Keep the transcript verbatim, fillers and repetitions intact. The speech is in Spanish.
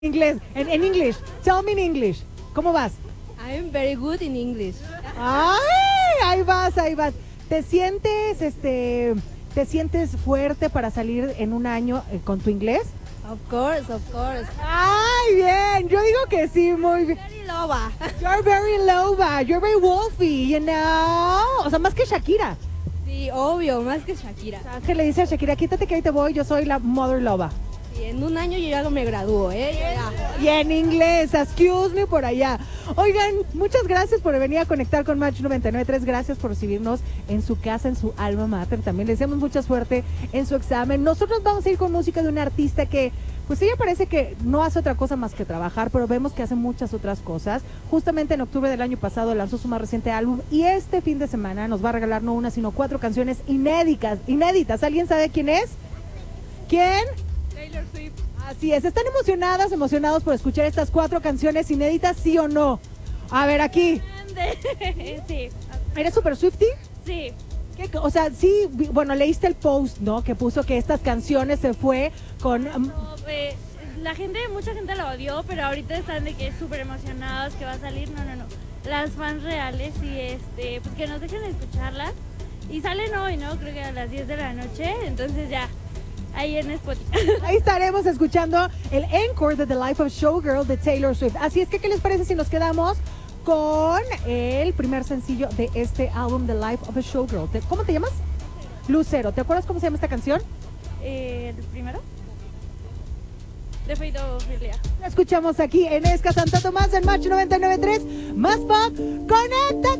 Inglés, en, en English. Tell me in English. ¿Cómo vas? I'm very good in English. Ay, ahí vas, ahí vas. ¿Te sientes, este, te sientes fuerte para salir en un año eh, con tu inglés? Of course, of course. Ay, bien. Yo digo que sí, muy bien. Very loba. You're very loba. You're very wolfy, you know. O sea, más que Shakira. Sí, obvio, más que Shakira. Ángel le dice a Shakira, quítate que ahí te voy. Yo soy la mother loba. Sí, en un año yo ya me gradúo, ¿eh? Ya. Y en inglés, excuse me por allá. Oigan, muchas gracias por venir a conectar con Match noventa y nueve punto tres. Gracias por recibirnos en su casa, en su alma mater. También les deseamos mucha suerte en su examen. Nosotros vamos a ir con música de una artista que, pues ella parece que no hace otra cosa más que trabajar, pero vemos que hace muchas otras cosas. Justamente en octubre del año pasado lanzó su más reciente álbum y este fin de semana nos va a regalar no una, sino cuatro canciones inéditas. inéditas. ¿Alguien sabe quién es? ¿Quién? Taylor Swift. Así es, ¿están emocionadas, emocionados por escuchar estas cuatro canciones inéditas, sí o no? A ver, aquí. Sí, ¿Eres super Swiftie? sí. ¿Qué? O sea, sí, vi- bueno, leíste el post, ¿no? Que puso que estas canciones se fue con... um, No, eh, la gente, mucha gente lo odió, pero ahorita están de que súper emocionados que va a salir. No, no, no. Las fans reales y este, pues que nos dejen escucharlas. Y salen hoy, ¿no? Creo que a las diez de la noche. Entonces ya, ahí en Spotify. ahí estaremos escuchando el encore de The Life of Showgirl de Taylor Swift. Así es que, ¿qué les parece si nos quedamos con el primer sencillo de este álbum, The Life of a Showgirl? ¿Te- ¿Cómo te llamas? Lucero. ¿Te acuerdas cómo se llama esta canción? Eh, ¿El primero? De pedofilia. La escuchamos aquí en Esca Santa Tomás en Match noventa y nueve punto tres. Más pop, conecta.